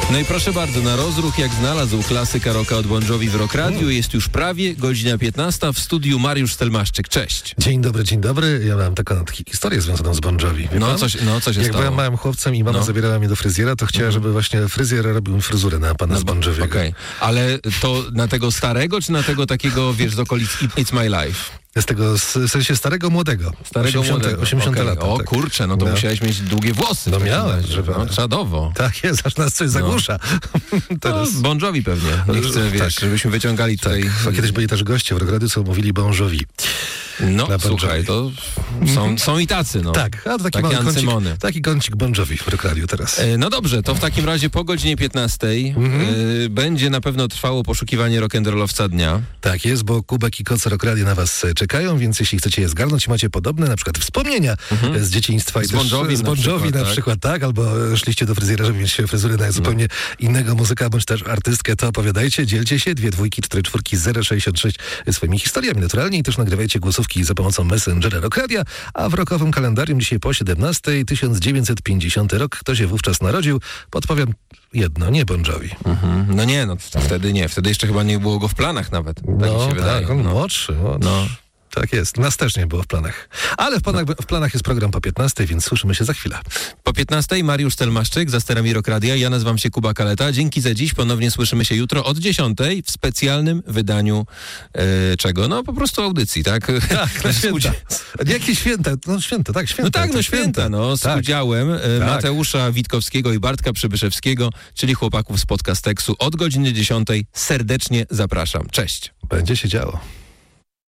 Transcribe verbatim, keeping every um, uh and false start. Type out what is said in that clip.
No i proszę bardzo, na rozruch jak znalazł klasyka rocka od Bon Jovi w Rock Radio. Jest już prawie godzina piętnasta, w studiu Mariusz Stelmaszczyk. Cześć. Dzień dobry, dzień dobry. Ja mam taką historię związaną z Bon Jovi. No coś, no co się Jak stało? byłem małym chłopcem i mama No. zabierała mnie do fryzjera, to chciała, żeby właśnie fryzjer robił fryzurę na pana z Bon Jovi'ego. Okej, okay. Ale to na tego starego, czy na tego takiego, wiesz, z okolic It's My Life? Z tego, z, w sensie starego, młodego. Starego młodego. osiemdziesiąte Okay. lata. O tak. kurczę, no to no. musiałeś mieć długie włosy. No w takim miałem, razie. żeby- No, czadowo. Tak jest, aż nas coś zagłusza. No, Teraz. Bon Jovi pewnie. Nie chcę, wiesz, Tak. żebyśmy wyciągali tutaj... Tak. A kiedyś byli też goście w Rock Radio, co mówili Bon Jovi. No, na Bon słuchaj, Jovi. to są, są i tacy, no. Tak, a to taki Takie mały kącik, ancymony. taki kącik Bon Jovi w Rock Radio teraz. E, No dobrze, to w takim razie po godzinie piętnastej e, będzie na pewno trwało poszukiwanie rock'n'rollowca dnia. Tak jest, bo Kubek i Koce Rock Radio na was e, czekają, więc jeśli chcecie je zgarnąć i macie podobne na przykład wspomnienia e, z dzieciństwa i Z Bon też, Jovi z na Bon Jovi przykład, na tak. przykład, tak, albo e, szliście do fryzjera, żeby mieć fryzurę na zupełnie innego muzyka, bądź też artystkę, to opowiadajcie, dzielcie się, dwie dwójki, cztery czwórki, zero sześćdziesiąt sześć swoimi historiami naturalnie i też nagrywajcie głosówki za pomocą Messengera Rock Radia, a w rockowym kalendarium dzisiaj po siedemnastej, tysiąc dziewięćset pięćdziesiąty rok, kto się wówczas narodził, podpowiem jedno, nie Bon Jovi. Mhm. No nie, no wtedy nie. Wtedy jeszcze chyba nie było go w planach nawet. Tak mi No się tak, wydaje. on No. młodszy, młodszy. No. Tak jest, nas też nie było w planach. Ale w planach, w planach jest program po piętnastej, więc słyszymy się za chwilę. Po piętnastej Mariusz Stelmaszczyk za sterami Rock Radia. Ja nazywam się Kuba Kaleta. Dzięki za dziś. Ponownie słyszymy się jutro od dziesiątej w specjalnym wydaniu e, czego? No po prostu audycji, tak? Tak, na Z święta. udzia- Jakie święta? No święta, tak, święta. No tak, to no święta, no, z Tak. udziałem e, Tak. Mateusza Witkowskiego i Bartka Przybyszewskiego, czyli chłopaków z Podcasteksu od godziny dziesiątej. Serdecznie zapraszam. Cześć. Będzie się działo.